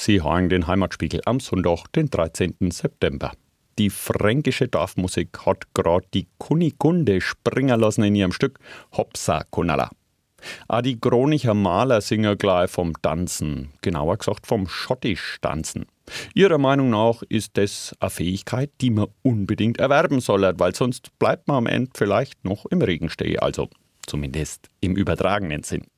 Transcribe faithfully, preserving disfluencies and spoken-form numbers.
Sie hören den Heimatspiegel am Sonntag, den dreizehnten September. Die fränkische Dorfmusik hat gerade die Kunigunde springen lassen in ihrem Stück Hopsa Kunala. Auch die Kronicher Maler singen gleich vom Tanzen, genauer gesagt vom Schottisch-Tanzen. Ihrer Meinung nach ist das eine Fähigkeit, die man unbedingt erwerben soll, weil sonst bleibt man am Ende vielleicht noch im Regen stehen, also zumindest im übertragenen Sinn.